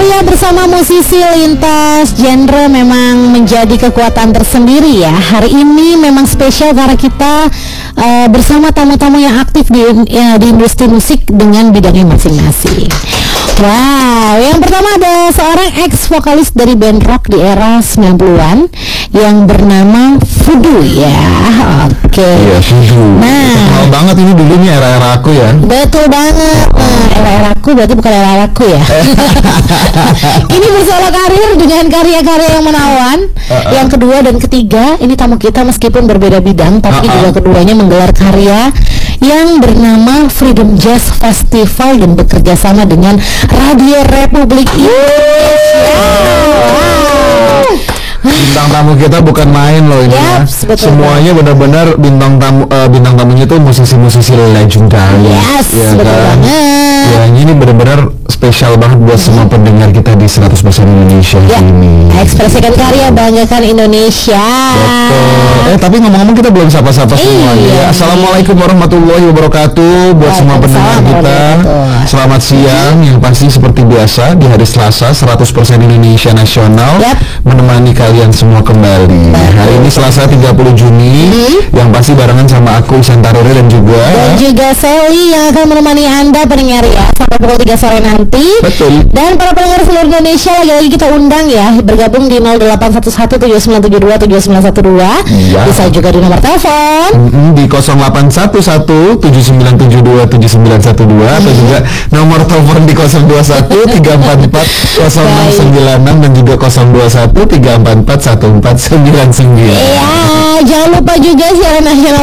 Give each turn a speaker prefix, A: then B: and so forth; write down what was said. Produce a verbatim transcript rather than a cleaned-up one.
A: karya bersama musisi lintas genre memang menjadi kekuatan tersendiri ya. Hari ini memang spesial karena kita uh, bersama tamu-tamu yang aktif di, ya, di industri musik dengan bidangnya masing-masing. Wow, yang pertama ada seorang ex-vokalis dari band rock di era sembilan puluhan yang bernama Voodoo ya. Oke. Okay.
B: Iya, Voodoo.
A: Nah,
B: terkenal banget ini dulunya era-era aku ya.
A: Betul banget. Nah, era-era aku berarti bukan era aku ya. Ini bersama karir dengan karya-karya yang menawan. Uh-uh. Yang kedua dan ketiga, ini tamu kita meskipun berbeda bidang, tapi uh-uh. juga keduanya menggelar karya yang bernama Freedom Jazz Festival dan bekerja sama dengan Radio Republik Indonesia. Wow.
B: Bintang tamu kita bukan main loh ini yep, ya. Semuanya benar-benar bintang tamu uh, bintang tamunya itu musisi-musisi legendaris.
A: Yes,
B: ya
A: betul
B: kan?
A: banget.
B: Ya, ini benar-benar spesial banget buat hmm. semua pendengar kita di seratus persen Indonesia ya. Ini.
A: Ekspresikan karya, banggakan Indonesia.
B: Betul. Eh tapi ngomong-ngomong kita belum sapa-sapa semua ya. Assalamualaikum warahmatullahi wabarakatuh buat semua pendengar kita. Selamat siang. Yang pasti seperti biasa di hari Selasa seratus persen Indonesia Nasional yep. menemani kalian semua kembali. Betul. Hari ini Selasa tiga puluh Juni hmm. yang pasti barengan sama aku Santarore dan juga
A: dan juga Sally yang akan menemani Anda pendengar ya sampai pukul tiga sore nanti.
B: Betul.
A: Dan para pendengar seluruh Indonesia lagi-lagi kita undang ya bergabung di nol delapan satu satu tujuh sembilan tujuh dua tujuh sembilan satu dua. Iya. Bisa juga di nomor telepon
B: mm-hmm, di nol delapan satu satu tujuh sembilan tujuh dua tujuh sembilan satu dua mm-hmm. atau juga nomor telepon di nol dua satu tiga empat empat nol enam sembilan enam dan juga nol dua satu tiga empat empat satu empat sembilan sembilan.
A: Iya, jangan lupa juga siaran nasional